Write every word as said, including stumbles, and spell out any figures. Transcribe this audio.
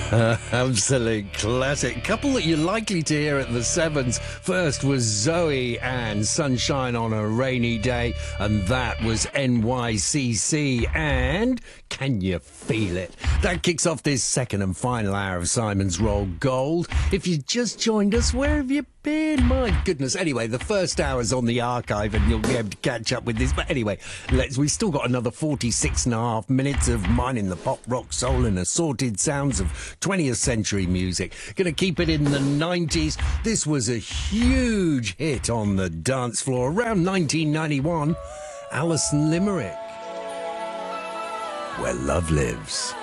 Uh, absolute classic. Couple that you're likely to hear at the Sevens. First was Zoe and Sunshine on a Rainy Day, and that was N Y C C and Can You Feel It? That kicks off this second and final hour of Simon's Roll Gold. If you just joined us, where have you been? My goodness. Anyway, the first hour's on the archive and you'll be able to catch up with this. But anyway, let's, we've still got another forty-six and a half minutes of mining the pop, rock, soul and assorted sounds of twentieth century music. Gonna keep it in the nineties. This was a huge hit on the dance floor around nineteen ninety-one. Alison Limerick, Where Love Lives.